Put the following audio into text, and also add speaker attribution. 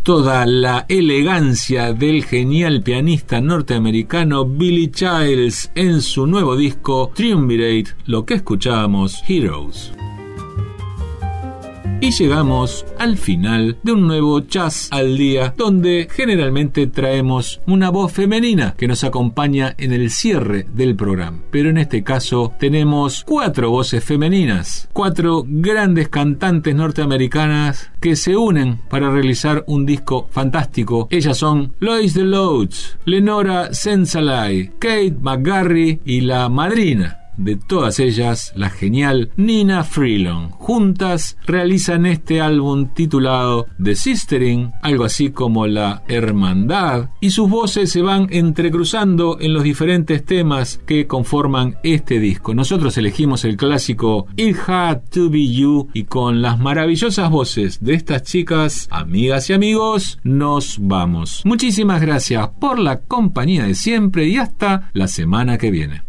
Speaker 1: toda la elegancia del genial pianista norteamericano Billy Childs en su nuevo disco Triumvirate, lo que escuchábamos, Heroes. Y llegamos al final de un nuevo Jazz al Día, donde generalmente traemos una voz femenina que nos acompaña en el cierre del programa. Pero en este caso tenemos 4 voces femeninas, 4 grandes cantantes norteamericanas que se unen para realizar un disco fantástico. Ellas son Lois DeLoach, Lenora Sensalai, Kate McGarry y la madrina de todas ellas, la genial Nina Freelon. Juntas realizan este álbum titulado The Sistering, algo así como la hermandad, y sus voces se van entrecruzando en los diferentes temas que conforman este disco. Nosotros elegimos el clásico It Had to Be You, y con las maravillosas voces de estas chicas, amigas y amigos, nos vamos. Muchísimas gracias por la compañía de siempre y hasta la semana que viene.